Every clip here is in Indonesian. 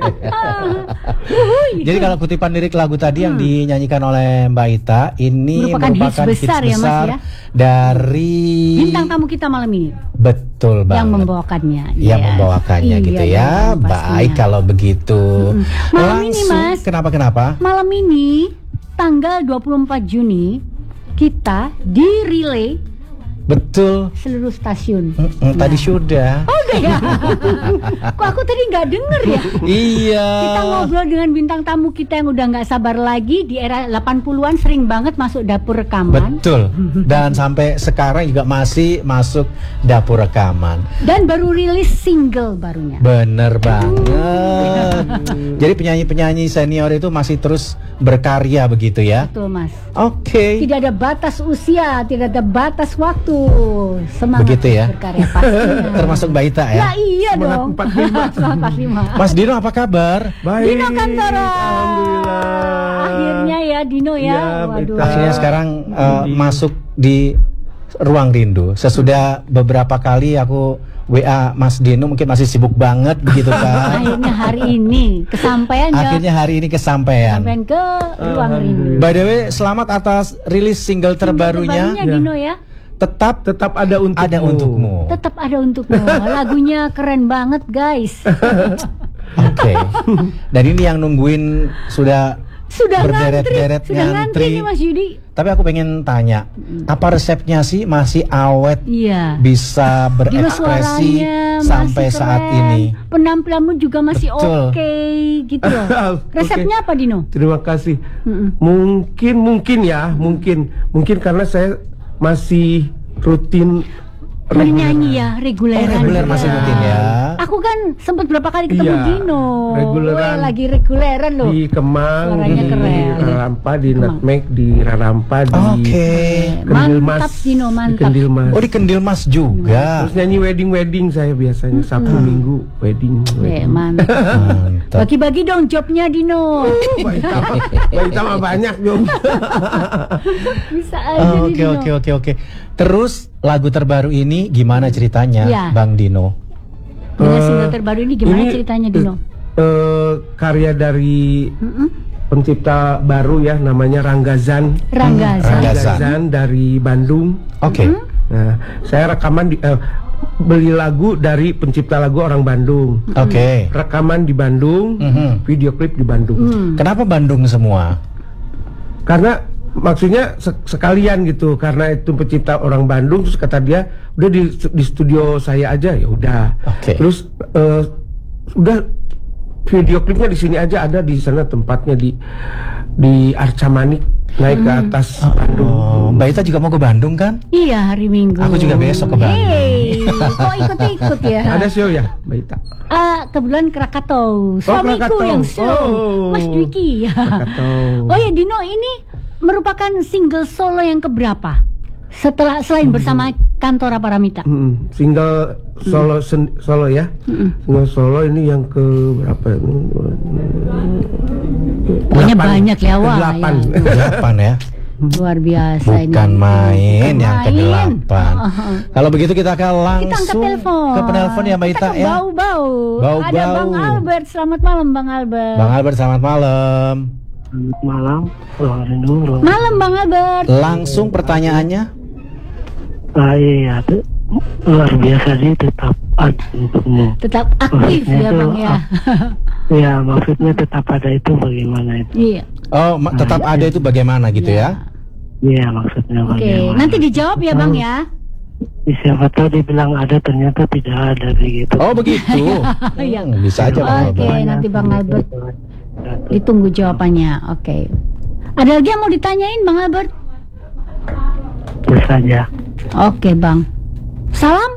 Jadi kalau kutipan lirik lagu tadi yang dinyanyikan oleh Mbak Ita ini merupakan hits besar ya, Mas, ya? Dari bintang tamu kita malam ini. Betul banget. Yang membawakannya. Yang membawakannya gitu ya. Baik kalau begitu. Malam ini, Mas. Kenapa? Malam ini tanggal 24 Juni kita di relay. Betul. Seluruh stasiun. Tadi sudah. Oh udah ya. Kok aku tadi nggak denger ya? Iya. Kita ngobrol dengan bintang tamu kita yang udah nggak sabar lagi. Di era 80-an sering banget masuk dapur rekaman. Betul. Dan sampai sekarang juga masih masuk dapur rekaman. Dan baru rilis single barunya. Bener banget. Jadi penyanyi-penyanyi senior itu masih terus berkarya begitu ya? Betul, Mas. Oke. Tidak ada batas usia, tidak ada batas waktu. Semangat begitu ya? berkarya pastinya. Termasuk Mbak Ita ya? Ya iya dong. 45. Mas Dino apa kabar? Baik. Dino Kantoro. Alhamdulillah. Akhirnya ya Dino ya. Waduh. Akhirnya sekarang masuk di ruang rindu. Sesudah beberapa kali aku WA Mas Dino, mungkin masih sibuk banget begitu kan. Akhirnya hari ini kesampaian ya. Akhirnya hari ini kesampaian. Sampai ke ruang rindu. By the way, selamat atas rilis single terbarunya. Dino ya. Tetap ada untukmu. Tetap ada untukmu. Lagunya keren banget, guys. Oke. Dan ini yang nungguin sudah berderet-deret ngantri nih Mas Yudi. Tapi aku pengen tanya, apa resepnya sih masih awet? Iya. Bisa berekspresi sampai saat ini. Penampilanmu juga masih oke gitu loh. Resepnya apa Dino? Terima kasih. Mungkin karena saya masih rutin menyanyi ya, reguleran. Reguler masih rutin ya. Aku kan sempat berapa kali ketemu Dino. Reguleran. Lagi reguleran loh. Di Kemang, suaranya di keren. Rarampa, di Nutmeg, di Rarampa, di Kendil Mas. Mantap Dino, mantap. Di Kendil Mas. Oh, di Kendil Mas juga. Terus nyanyi wedding saya biasanya Sabtu Minggu wedding. Mantap. Bagi-bagi dong jobnya Dino. Baik sama banyak dong. Bisa aja Dino. Oke. Terus lagu terbaru ini gimana ceritanya, Bang Dino? Dengan single terbaru ini gimana ceritanya Dino? Karya dari pencipta baru ya, namanya Ranggazan dari Bandung. Oke. Nah, saya rekaman beli lagu dari pencipta lagu orang Bandung. Oke. Rekaman di Bandung, video klip di Bandung. Kenapa Bandung semua? Karena maksudnya sekalian gitu, karena itu pencipta orang Bandung, terus kata dia udah di studio saya aja, ya udah. Terus udah video klipnya di sini aja, ada di sana tempatnya di Arca Manik, naik ke atas Bandung. Mbak Ita juga mau ke Bandung kan? Iya, hari Minggu. Aku juga besok ke Bandung. Kok ikut-ikut ya? Ada show ya, Mbak Ita? Kebetulan Krakatau. Suamiku Krakatau. yang show. Mas Dwiki. Oh ya Dino, ini merupakan single solo yang keberapa? Selain bersama Kantora Paramita. Single solo ya. Single solo ini yang ke berapa? Pokoknya banyak ya, wah. 8 ya. Luar biasa. Bukan ini. Main yang ke-8. Kalau begitu kita akan langsung ke penelpon ya Mbak Ita ya. Bau-bau. Ada Bang Albert. Selamat malam Bang Albert. Bang Albert, selamat malam. Malam, malam Bang Albert. Langsung pertanyaannya. Iya, luar biasa sih, tetap ada untukmu. Tetap aktif ya Bang ya. Iya, maksudnya tetap ada itu bagaimana itu? Iya. Oh, tetap ada itu bagaimana gitu ya? Iya, maksudnya bagaimana. Nanti dijawab ya Bang ya. Siapa tahu dibilang ada, ternyata tidak ada begitu. Oh begitu. Bisa aja Bang Albert. Oke, nanti Bang Albert ditunggu jawabannya. Oke. Ada lagi yang mau ditanyain Bang Albert? Itu saja. Oke Bang. Salam.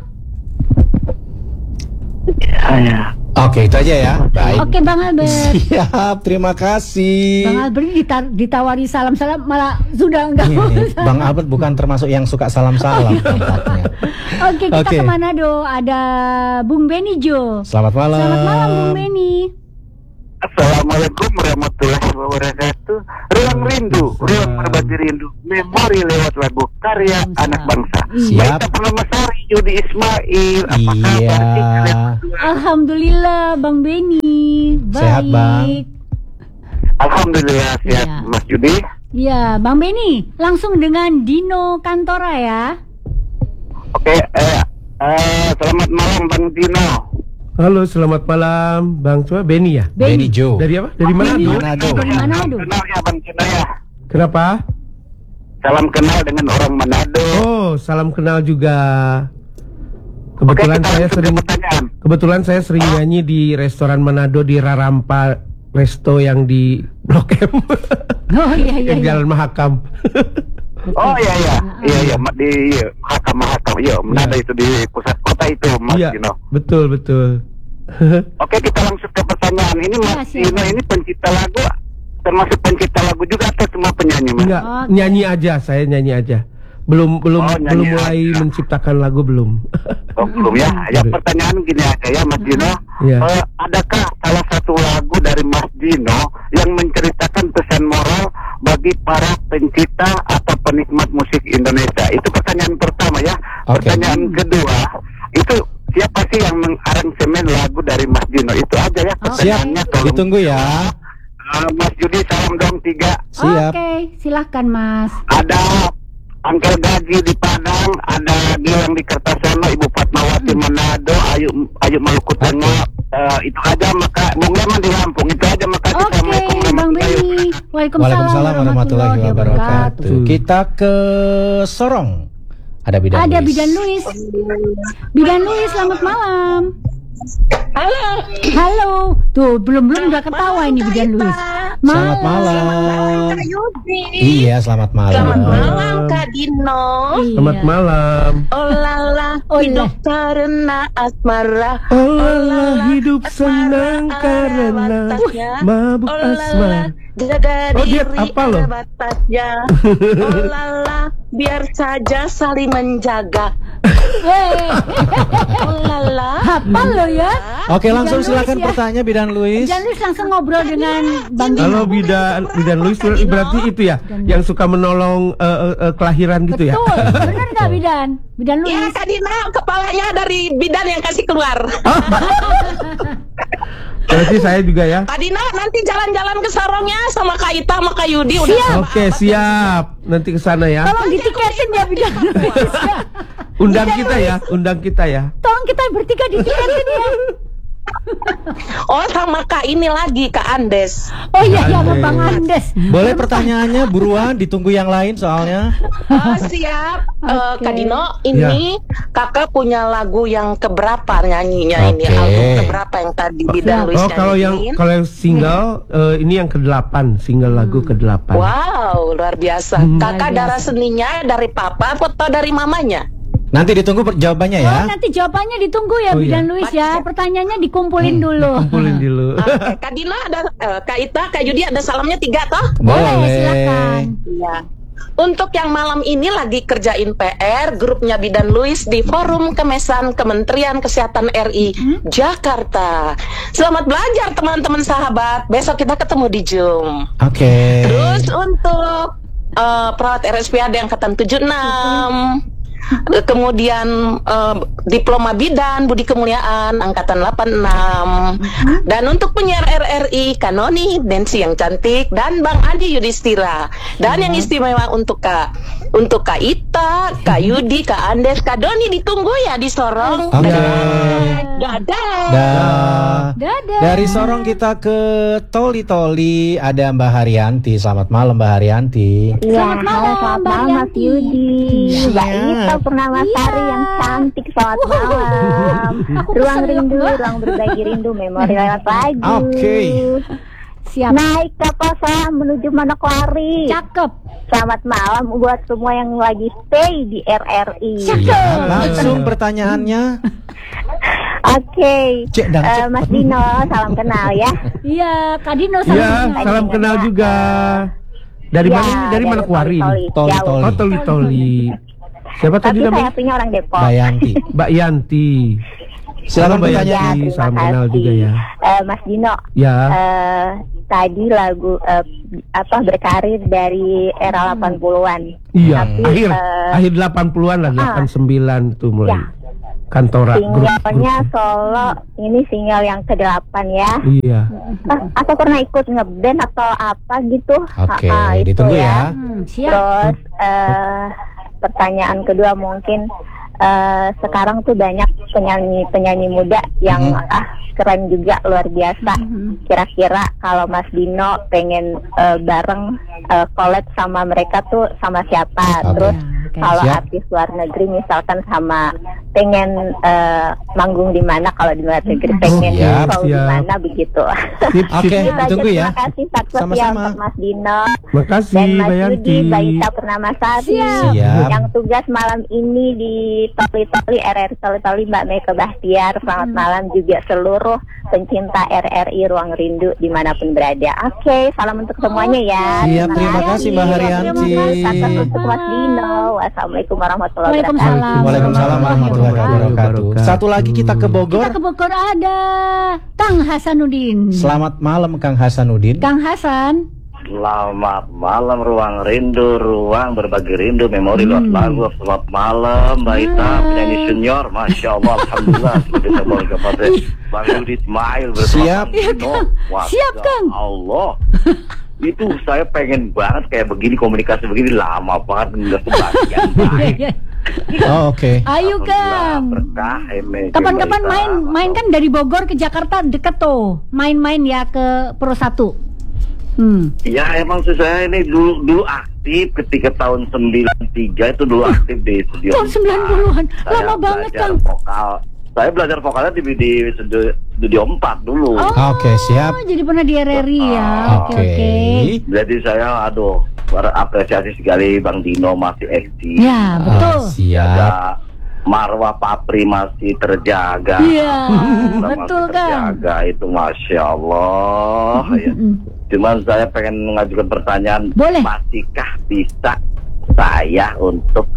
Ya. Oke, itu aja ya. Baik. Oke Bang Albert. Siap, terima kasih. Bang Albert ditawari salam-salam malah sudah enggak. Bang Albert bukan termasuk yang suka salam-salam. Oke, kita ke Manado. Ada Bung Beni Jo. Selamat malam. Selamat malam Bung Beni. Assalamualaikum warahmatullahi wabarakatuh. Ruang rindu, ruang berbagi rindu, memori lewat lagu karya anak bangsa. Siap. Baita Purnamasari, Yudi Ismail. Apa Iya. kabar? Alhamdulillah Bang Beni. Baik. Sehat, Bang. Alhamdulillah sehat, Iya. Mas Yudi. Ya, Bang Beni, langsung dengan Dino Kantora ya. Oke, selamat malam Bang Dino. Halo, selamat malam, Bang. Coba Beni ya? Benny Joe. Dari apa? Dari mana? Beni. Manado. Dari Manado. Kenal ya Bang Dino ya. Kenapa? Salam kenal dengan orang Manado. Oh, salam kenal juga. Kebetulan Oke, kita saya langsung ke sering pertanyaan. nyanyi di restoran Manado di Rarampa Resto yang di Blok M. Oh iya iya. Yang iya. Jalan Mahakam. Oh iya di Mahakam. Iya, Manado itu di pusat kota itu Mas Iya, Dino. betul. Oke, kita langsung ke pertanyaan. Ini Mas Ya, siap. Dino ini pencipta lagu, termasuk pencipta lagu juga atau cuma penyanyi Mas? Enggak, Oke. nyanyi aja, saya nyanyi aja. Belum nyanyi mulai aja. menciptakan lagu belum. Oh, belum ya. Ya pertanyaan gini aja ya Mas Dino. Iya. Adakah salah satu lagu dari Mas Dino yang menceritakan pesan moral bagi para pencipta atau penikmat musik Indonesia? Itu pertanyaan pertama ya. Oke. Pertanyaan kedua, itu siapa sih yang mengaransemen lagu dari Mas Dino? Itu aja ya Siap, pertanyaannya. Tolong. ditunggu ya. Mas Yudi, salam dong 3. Siap. Oke, silahkan Mas. Ada Angkel Gaji di Padang, ada Gilang di Kertasono, Ibu Fatmawati Manado, Ayu Maluku Tengah. Itu aja, maka Bung Leman di Lampung. Itu aja, maka Oke, Bang Beni. Waalaikumsalam warahmatullahi wabarakatuh. Kita ke Sorong. Ada Bidan Ada Luis. Bidan Luis. Bidan Luis, selamat malam. Halo. Tuh, belum udah ketawa ini Bidan Luis. Selamat malam. Iya, selamat malam. Selamat malam Kak Dino. Selamat malam. Oh lala, hidup karena asmara. Oh lala, hidup senang karena mabuk asmara. Jaga Oh, dia diri apa loh? ada batasnya. Oh lala, biar saja saling menjaga. Oh lala. Apa lo ya? Oke, langsung Bidan silakan Luis ya. bertanya Bidan Luis. Bidan Luis langsung ngobrol dengan Bang Dino. Halo Bidan Luis, berarti itu ya yang suka menolong kelahiran gitu ya? Betul, benar nggak Bidan? Bidan Luis. Ya Kak Dino, kepalanya dari bidan yang kasih keluar. Berarti saya juga ya. Kak Dino nanti jalan-jalan ke Sorongnya sama Kak Ita sama Kak Yudi udah. Siap. Oke, siap. Nanti ke sana ya. Tolong ditiketin ya Bidan Luis. Undang kita ya. Tolong kita bertiga ditiketin ya. Oh sama Kak ini lagi Kak Andes. Oh iya, ya sama Andes. Bang Andes. Boleh pertanyaannya buruan, ditunggu yang lain soalnya. Oh siap. Oke. Kak Dino, ini kakak punya lagu yang keberapa nyanyinya ini? Oke. Album keberapa yang tadi Bidan Luis Oh, kalau yang single ini yang ke-8, single lagu ke-8. Wow, luar biasa. Kakak darah seninya dari papa atau dari mamanya? Nanti ditunggu jawabannya ya. Oh, nanti jawabannya ditunggu ya Oh, Bidan iya. Luis ya. Pertanyaannya dikumpulin dulu. Kumpulin dulu. Oke, Kak Dino ada, Kak Ita, Kak Yudi ada salamnya 3 toh? Boleh, silakan. Iya. Untuk yang malam ini lagi kerjain PR, grupnya Bidan Luis di Forum Kemesan Kementerian Kesehatan RI Jakarta. Selamat belajar teman-teman sahabat. Besok kita ketemu di Zoom. Oke. Terus untuk perawat RSPAD angkatan 76. Kemudian diploma bidan Budi Kemuliaan angkatan 86. Dan untuk penyiar RRI Kanoni Nancy yang cantik dan Bang Andi Yudhistira. Dan yang istimewa untuk Kak Ita, Kak Yudi, Kak Andes, Kak Doni ditunggu ya di Sorong. Oke. Dadah. Dadah. Dari Sorong kita ke Toli ada Mbak Haryanti. Selamat malam Mbak Haryanti. Selamat malam, selamat Mbak malam Mas Yanti. Yudi, Iya. Mbak Ita Purnamasari yang cantik, selamat malam. Ruang rindu, ruang berbagi rindu, memori lewat lagu. Oke. Siap. Naik kapal saya menuju Manokwari. Cakep. Selamat malam buat semua yang lagi stay di RRI. Iya, langsung pertanyaannya. Oke, Cek, dang, cek. Mas Dino, salam kenal ya. Iya, Kak Dino salam Ya, kenal. salam kenal juga. Dari Ya, mana ini? Dari Manokwari. Toli. Jauh. Oh, Toli. Siapa tadi Tapi saya namanya? punya orang Depok. Mbak Yanti. Mbak Yanti. Silakan Mbak bertanya. Yanti, terima salam kenal kasih. juga ya. Mas Dino, Ya. tadi lagu berkarir dari era 80-an. Iya, Tapi, akhir 80-an lah, 89 tuh mulai. Ya. Kantora Singlenya grup. solo, ini single yang ke-8 ya. Iya. Atau pernah ikut ngeband atau apa gitu? Oke, Itu ditunggu ya. Siap. Terus pertanyaan kedua mungkin sekarang tuh banyak penyanyi muda yang keren juga, luar biasa. Kira-kira kalau Mas Dino pengen bareng collab sama mereka tuh sama siapa? Oke. Terus kalau Siap. artis luar negeri misalkan sama pengen manggung di mana, kalau di luar negeri pengen siap, show di siap. mana begitu. Sip, Oke, sip. Itu aja, ditunggu ya. Terima kasih Satpam Sama-sama. untuk Mas Dino Makasih dan Mas Mbak Yudi, Yanti. Mbak Ita Purnamasari Siap. yang tugas malam ini di Toli RRI Toli Mbak Meka Bahtiar. Selamat malam juga seluruh pencinta RRI Ruang Rindu dimanapun berada. Oke, salam untuk semuanya ya. Siap, terima kasih Mbak Haryanti. Salam untuk Mas Dino. Wassalamualaikum warahmatullahi wabarakatuh. Waalaikumsalam. Waalaikumsalam warahmatullahi wabarakatuh. Satu lagi kita ke Kita Bogor. ke Bogor ada Kang Hasanuddin. Selamat malam Kang Hasanuddin. Kang Hasan. Selamat malam Ruang Rindu, ruang berbagi rindu, memori lot lagu. Selamat malam Mbak Ita, penyanyi senior, Masya Allah, Alhamdulillah. Seperti saya boleh kepada Bang Yudi Ismail bersama Siap. Bang Dino. Masya Siap, Kang. Allah. Itu saya pengen banget kayak begini, komunikasi begini lama banget nggak kebagian baik. Oh, oke. Ayo Alhamdulillah, Kang. berkah, Kapan-kapan Mbak Ita. main kan dari Bogor ke Jakarta deket tuh. Main-main ya ke Pro 1. Ya emang sih saya ini dulu aktif ketika tahun 93 itu dulu aktif di studio. Tahun 90-an. Saya Lama banget, belajar Kang. Vokal. Saya belajar vokalnya di studio 4 dulu. Oke, siap. Jadi pernah di RRI ya. Oke. Jadi saya berapresiasi sekali Bang Dino masih eksis. Ya, betul. Siap. Ada marwah Papri masih terjaga. Iya, Masih betul Kang. terjaga, itu Masya Allah ya. Cuman saya pengen mengajukan pertanyaan, Boleh. masihkah bisa saya untuk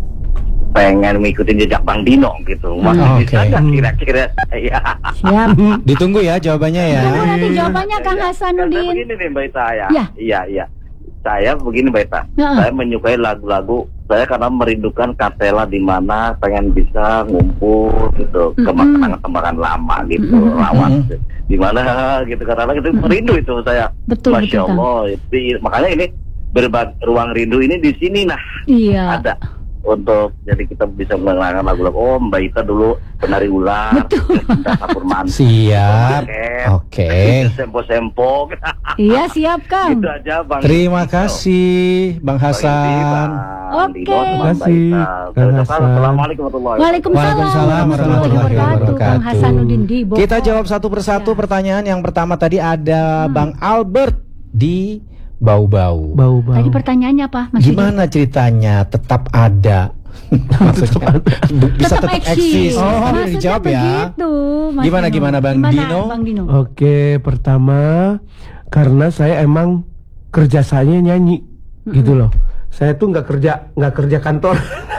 pengen mengikuti jejak Bang Dino gitu? Masih bisa Oke. nggak kira-kira? Ya. Siap. Ditunggu ya jawabannya ya. Tunggu nanti jawabannya Kang Saya Hasanuddin. begini nih Mbak Ita ya. Ya. Iya. Saya begini Mbak Ita. Ya. Saya menyukai lagu-lagu saya karena merindukan Katela di mana pengen bisa ngumpul gitu, kembangan-kembangan lama gitu, lawan di mana gitu, karena itu merindu itu saya. Betul, Masya betul, Kang. Allah. Makanya ini ruang rindu ini di sini Iya. ada untuk jadi kita bisa mengenalkan lagu-lagu. Oh, Mbak Ita dulu penari ular, Purman. Siap. Oke. Sempo-sempo. Iya, siap Kang. Itu aja Bang. Terima kasih Bang Hasan. Oke. Terima kasih, Kang Hasan. Assalamualaikum warahmatullahi wabarakatuh. Waalaikumsalam warahmatullahi wabarakatuh. Kang Hasanuddin di Bogor. Kita jawab satu persatu pertanyaan. Yang pertama tadi ada Bang Albert di Bau-Bau. Bau-bau. Tadi pertanyaannya apa, Mas Yudi? Gimana ceritanya tetap ada? Maksudnya bisa tetap eksis. Oh, Tadi dijawab ya. Begitu, Mas Gimana, Dino. gimana, Bang Dino? Bang Dino? Oke, pertama karena saya emang kerjasanya nyanyi, gitu loh. Saya tuh nggak kerja kantor.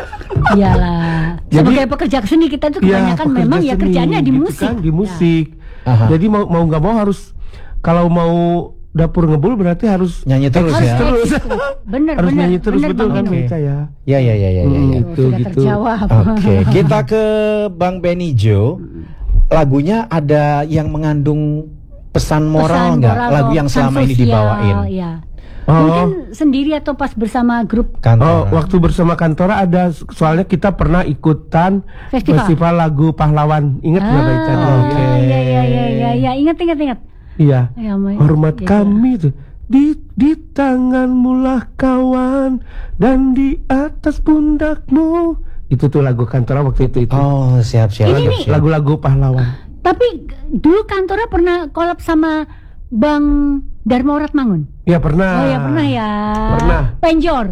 Iyalah. Jadi- Sebagai pekerja seni kita tuh kebanyakan pekerja memang ya seni, kerjaannya di gitu musik. kan, di musik. Aha. Jadi mau nggak mau harus, kalau mau dapur ngebul berarti harus Nyanyi terus Harus ya. terus. Bener, harus bener, nyanyi terus, bener, betul Bang kan Dino. Mika ya. Ya. Itu Sudah gitu. terjawab. Oke, kita ke Bang Benijo. Lagunya ada yang mengandung pesan moral nggak? Lagu yang pesan selama ini sosial, dibawain. Ya. Oh. Mungkin sendiri atau pas bersama grup Kantor. Waktu bersama Kantora ada, soalnya kita pernah ikutan Festival. lagu pahlawan. Ingat nggak Mbak Ica? Oke. Iya, ingat. Iya. Ya, Mbak. Hormat Gitu. kami tuh. Di tanganmu lah kawan, dan di atas pundakmu. Itu tuh lagu Kantora waktu itu. Oh, siap. Lagu-lagu pahlawan. Tapi dulu Kantora pernah collab sama Bang Dharma Oratmangun. Ya pernah. Oh ya pernah ya. Pernah. Penjor.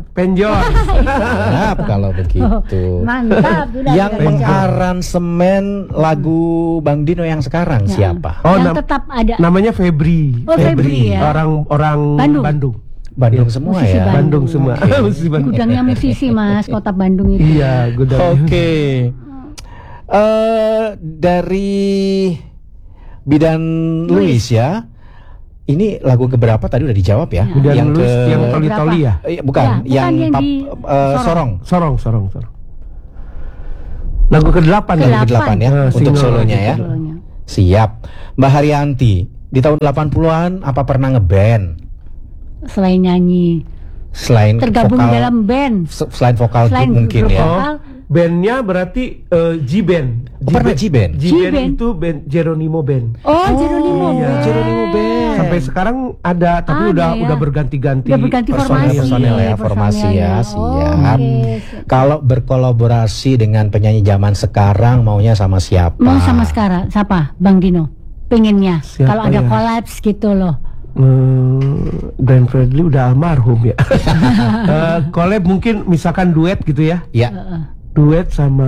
Siap kalau begitu. Mantap. Sudah, Yang sudah. mengaransemen lagu Bang Dino yang sekarang siapa? Oh, Yang tetap ada. namanya Febri. Oh, Febri ya. Orang Bandung. Bandung semua Musisi ya. Bandung semua. Musisi Bandung. Gudangnya musisi Mas, kota Bandung itu. Iya, gudang. Oke. Dari Bidan Luis ya. Ini lagu keberapa tadi udah dijawab ya? Bidan Luis yang Toli-Toli ya? Bukan, yang Sorong. Lagu ke-8 ya untuk solonya ya. Siap. Mbak Haryanti, di tahun 80-an apa pernah ngeband? Selain nyanyi. Selain tergabung vokal, dalam band. Selain vokal grup mungkin ya. Bandnya berarti G-Band. Pernah G-Band? G-Band itu band Geronimo Band. Geronimo Band. Geronimo Band. Sampai sekarang ada, tapi udah berganti-ganti. Udah berganti formasi ya. Siap. Kalau berkolaborasi dengan penyanyi zaman sekarang maunya sama siapa? Mau sama sekarang siapa? Bang Dino. Pengennya kalau ada kolaps gitu loh. Glenn Fredly udah almarhum ya. Collab mungkin misalkan duet gitu ya. Iya. Duet sama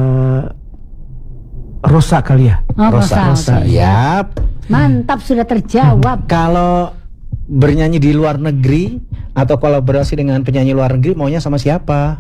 Rosa kali ya. Rosa. Siap. Mantap, sudah terjawab. Kalau bernyanyi di luar negeri atau kolaborasi dengan penyanyi luar negeri maunya sama siapa?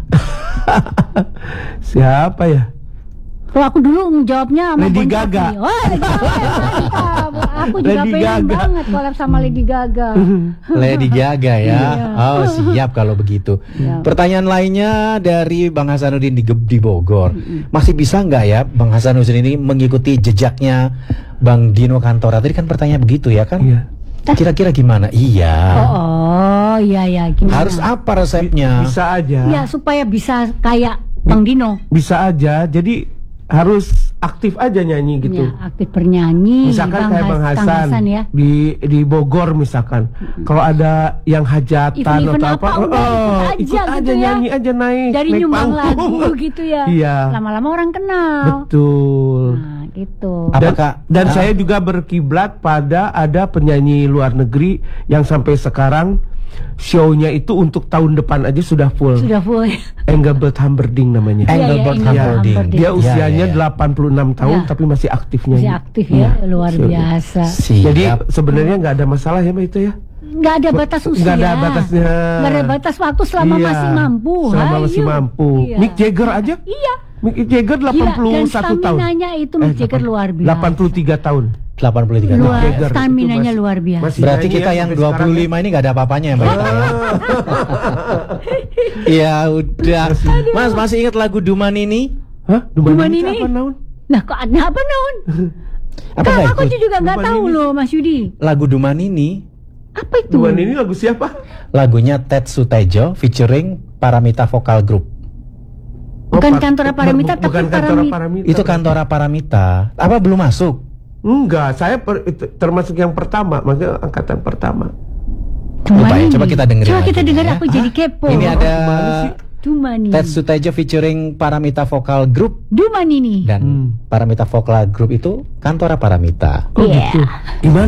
Siapa ya? Kalau aku dulu jawabnya sama Lady Gaga. Lady Gaga. Aku juga pengen banget collab sama Lady Gaga. Lady Gaga ya. Oh, siap kalau begitu. Pertanyaan lainnya dari Bang Hasanuddin di Bogor. Masih bisa nggak ya Bang Hasanuddin ini mengikuti jejaknya Bang Dino Kantora? Tadi kan pertanyaan begitu ya kan? Iya. Kira-kira gimana? Iya. Iya gimana? Harus apa resepnya? Bisa aja. Ya supaya bisa kayak Bang Dino. Bisa aja. Jadi harus aktif aja nyanyi gitu. Ya, aktif bernyanyi. Misalkan kayak Bang Hasan ya. di Bogor misalkan. Kalau ada yang hajatan atau apa, ikut aja gitu nyanyi aja naik. Dari naik nyumbang panggung. lagu gitu ya. Iya. Lama-lama orang kenal. Betul. Nah, gitu. Dan saya juga berkiblat pada ada penyanyi luar negeri yang sampai sekarang show-nya itu untuk tahun depan aja sudah full. Engelbert Humperdinck namanya. Engelbert Humperdinck. Dia usianya 86 tahun tapi masih aktif nyanyi. Masih aktif ya, luar biasa. Jadi sebenarnya nggak ada masalah ya Mbak itu ya. Nggak ada batas usia. Nggak ada batasnya. Nggak ada batas waktu selama masih mampu. Selama masih mampu. Mick Jagger aja. Iya. Mick Jagger 81 tahun. Staminanya itu Mick Jagger luar biasa. 83 tahun. 83 tahun. Staminanya luar biasa. Berarti kita yang 25 ini gak ada apa-apanya ya Mbak Ita ya. Ya udah. Mas masih ingat lagu Duman ini? Hah? Duman ini apa naun? Nah kok ada apa naun? Aku juga gak tahu loh Mas Yudi. Lagu Duman ini. Apa itu? Duman ini lagu siapa? Lagunya Ted Sutejo featuring Paramita Vocal Group. Bukan Kantora Paramita tapi Paramita. Itu Kantora Paramita. Apa belum masuk? Enggak, saya termasuk yang pertama, maksudnya angkatan pertama. Coba kita dengerin. Coba kita dengar, aku jadi kepo. Ini ada Duman ini. Ted Sutejo featuring Paramita Vocal Group. Duman ini. Dan Paramita Vocal Group itu Kantora Paramita. Gitu. Gimana?